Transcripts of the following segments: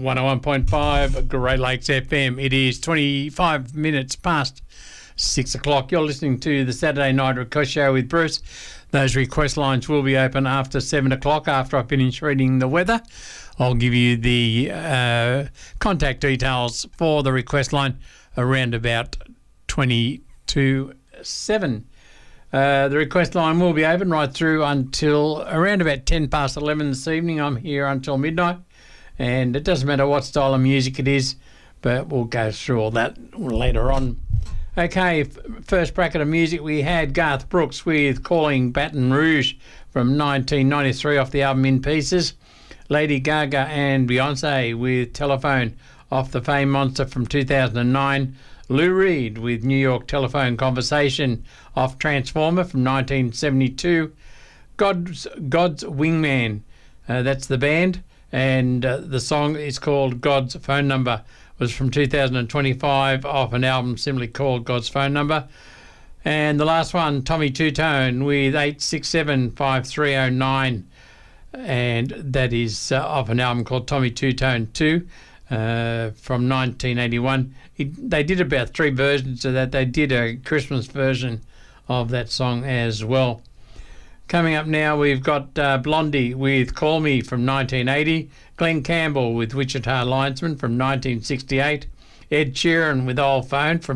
101.5 Great Lakes FM. It is 25 minutes past 6 o'clock. You're listening to the Saturday Night Request Show with Bruce. Those request lines will be open after 7 o'clock after I finish reading the weather. I'll give you the contact details for the request line around about 20 to 7. The request line will be open right through until around about 10 past 11 this evening. I'm here until midnight, and it doesn't matter what style of music it is, but we'll go through all that later on. Okay, first bracket of music, we had Garth Brooks with Calling Baton Rouge from 1993 off the album In Pieces. Lady Gaga and Beyonce with Telephone off the Fame Monster from 2009. Lou Reed with New York Telephone Conversation off Transformer from 1972. God's Wingman, that's the band, and the song is called God's Phone Number, was from 2025 off an album simply called God's Phone Number. And the last one, Tommy Two-Tone with 8675309, and that is off an album called Tommy Two-Tone 2 from 1981. They did about 3 versions of that. They did a Christmas version of that song as well. Coming up now, we've got Blondie with Call Me from 1980, Glenn Campbell with Wichita Linesman from 1968, Ed Sheeran with Old Phone from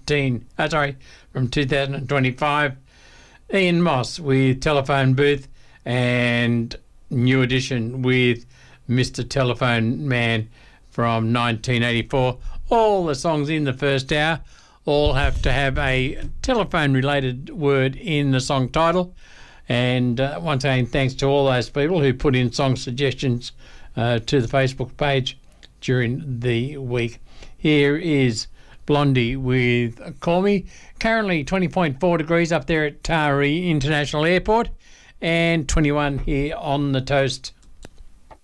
2025, Ian Moss with Telephone Booth, and New Edition with Mr. Telephone Man from 1984. All the songs in the first hour all have to have a telephone-related word in the song title. And once again, thanks to all those people who put in song suggestions to the Facebook page during the week. Here is Blondie with Call Me. Currently 20.4 degrees up there at Taree International Airport and 21 here on the Toast.